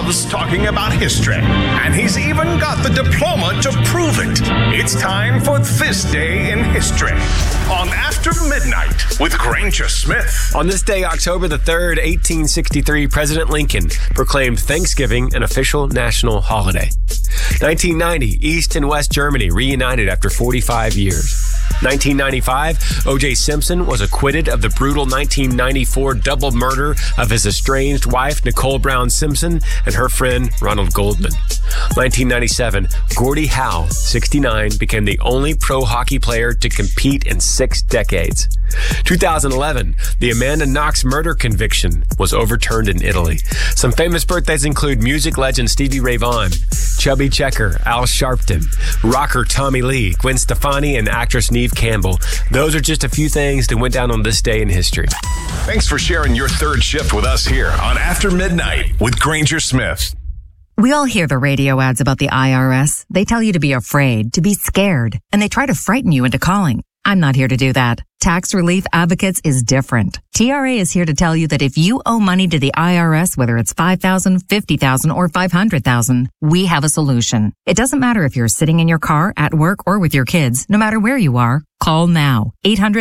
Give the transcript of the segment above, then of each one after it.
loves talking about history, and he's even got the diploma to prove it. It's time for This Day in History on After Midnight with Granger Smith. On this day, October the 3rd, 1863, President Lincoln proclaimed Thanksgiving an official national holiday. 1990, East and West Germany reunited after 45 years. 1995, O.J. Simpson was acquitted of the brutal 1994 double murder of his estranged wife, Nicole Brown Simpson, and her friend, Ronald Goldman. 1997, Gordie Howe, 69, became the only pro hockey player to compete in 6 decades. 2011, the Amanda Knox murder conviction was overturned in Italy. Some famous birthdays include music legend Stevie Ray Vaughan, Chubby Checker, Al Sharpton, rocker Tommy Lee, Gwen Stefani, and actress Neve Campbell. Those are just a few things that went down on this day in history. Thanks for sharing your third shift with us here on After Midnight with Granger Smith. We all hear the radio ads about the IRS. They tell you to be afraid, to be scared, and they try to frighten you into calling. I'm not here to do that. Tax Relief Advocates is different. TRA is here to tell you that if you owe money to the IRS, whether it's $5,000, $50,000, or $500,000, we have a solution. It doesn't matter if you're sitting in your car, at work, or with your kids. No matter where you are, call now.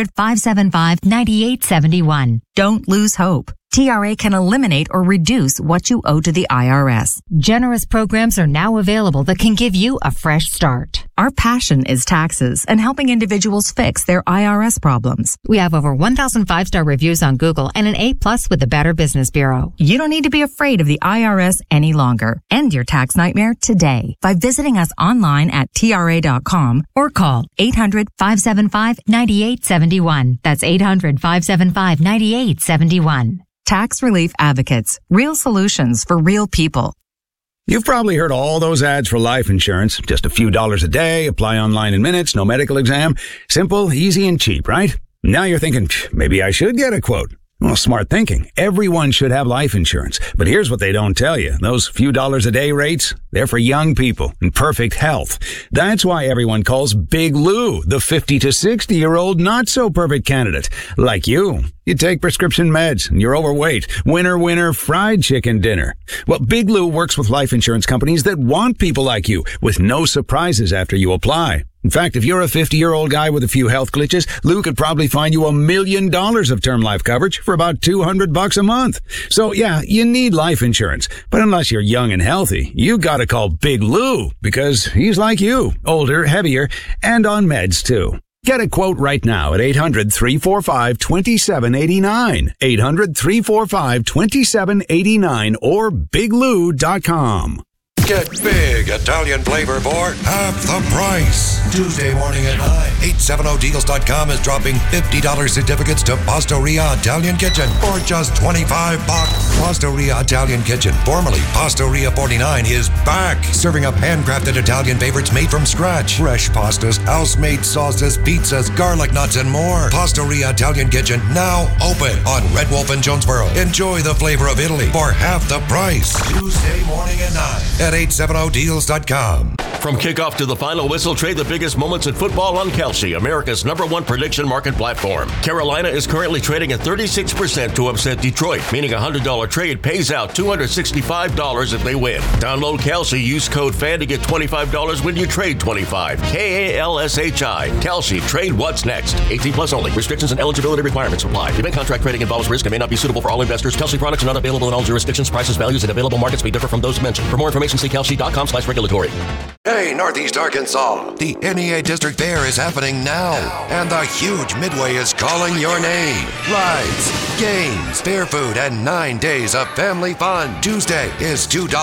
800-575-9871. Don't lose hope. TRA can eliminate or reduce what you owe to the IRS. Generous programs are now available that can give you a fresh start. Our passion is taxes and helping individuals fix their IRS problems. We have over 1,000 5-star reviews on Google and an A+ with the Better Business Bureau. You don't need to be afraid of the IRS any longer. End your tax nightmare today by visiting us online at TRA.com or call 800-575-9871. That's 800-575-9871. Tax Relief Advocates. Real solutions for real people. You've probably heard all those ads for life insurance. Just a few dollars a day, apply online in minutes, no medical exam. Simple, easy, and cheap, right? Now you're thinking, maybe I should get a quote. Well, smart thinking. Everyone should have life insurance. But here's what they don't tell you. Those few dollars a day rates, they're for young people in perfect health. That's why everyone calls Big Lou the 50 to 60-year-old not-so-perfect candidate. Like you. You take prescription meds and you're overweight. Winner, fried chicken dinner. Well, Big Lou works with life insurance companies that want people like you with no surprises after you apply. In fact, if you're a 50-year-old guy with a few health glitches, Lou could probably find you $1 million of term life coverage for about $200 a month. So yeah, you need life insurance. But unless you're young and healthy, you gotta call Big Lou because he's like you, older, heavier, and on meds too. Get a quote right now at 800-345-2789. 800-345-2789 or biglou.com. Get big Italian flavor for half the price. Tuesday morning at 9. 870deals.com is dropping $50 certificates to Pastoria Italian Kitchen for just $25. Pastoria Italian Kitchen, formerly Pastoria 49, is back, serving up handcrafted Italian favorites made from scratch. Fresh pastas, house-made sauces, pizzas, garlic nuts, and more. Pastoria Italian Kitchen, now open on Red Wolf in Jonesboro. Enjoy the flavor of Italy for half the price. Tuesday morning at 9 at 870deals.com. From kickoff to the final whistle, trade the biggest moments in football on Kalshi, America's #1 prediction market platform. Carolina is currently trading at 36% to upset Detroit, meaning a $100 trade pays out $265 if they win. Download Kalshi, use code FAN to get $25 when you trade $25. KALSHI. Kalshi, trade what's next. 18 plus only. Restrictions and eligibility requirements apply. Event contract trading involves risk and may not be suitable for all investors. Kalshi products are not available in all jurisdictions. Prices, values, and available markets may differ from those mentioned. For more information, see kalshi.com/regulatory. Hey, Northeast Arkansas, the NEA District Fair is happening now, and the huge Midway is calling your name. Rides, games, fair food, and 9 days of family fun. Tuesday is $2